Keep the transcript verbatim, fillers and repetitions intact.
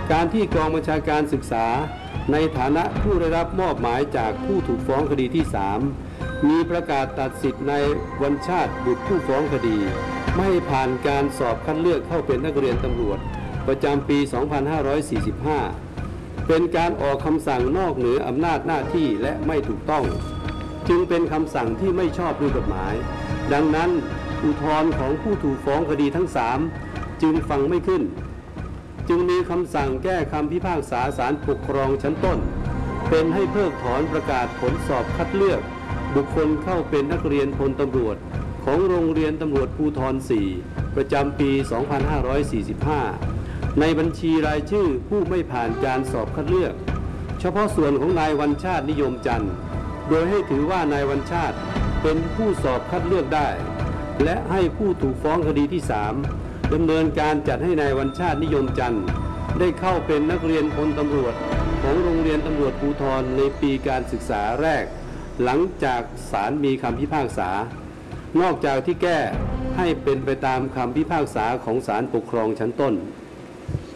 การที่กองบัญชาการศึกษาในฐานะผู้ได้รับมอบหมายจากผู้ถูกฟ้องคดีที่สามมีประกาศตัดสิทธิ์ในวัญชาติบุตรผู้ฟ้องคดีไม่ผ่านการสอบคัดเลือกเข้าเป็นนักเรียนตำรวจประจำปี สองพันห้าร้อยสี่สิบห้า เป็นการออกคำสั่งนอกเหนืออำนาจหน้าที่และไม่ถูกต้องจึงเป็นคำสั่งที่ไม่ชอบด้วยกฎหมายดังนั้นอุทธรณ์ของผู้ถูกฟ้องคดีทั้งสามจึงฟังไม่ขึ้นจึงมีคำสั่งแก้คำพิพากษาศาลปกครองชั้นต้นเป็นให้เพิกถอนประกาศผลสอบคัดเลือกบุคคลเข้าเป็นนักเรียนพลตำรวจของโรงเรียนตำรวจภูธรสี่ประจำปี สองพันห้าร้อยสี่สิบห้า ในบัญชีรายชื่อผู้ไม่ผ่านการสอบคัดเลือกเฉพาะส่วนของนายวัญชาตินิยมจันทร์โดยให้ถือว่านายวัญชาติเป็นผู้สอบคัดเลือกได้และให้ผู้ถูกฟ้องคดีที่สามดำเนินการจัดให้นายวัญชาตินิยมจันทร์ได้เข้าเป็นนักเรียนพลตำรวจของโรงเรียนตำรวจภูธรในปีการศึกษาแรกหลังจากศาลมีคำพิพากษานอกจากที่แก้ให้เป็นไปตามคำพิพากษาของศาลปกครองชั้นต้น